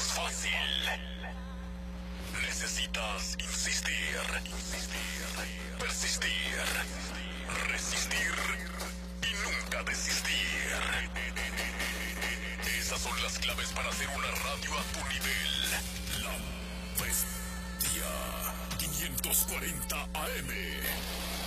fácil. Necesitas insistir, persistir, resistir y nunca desistir. Esas son las claves para hacer una radio a tu nivel. La Bestia 540 AM.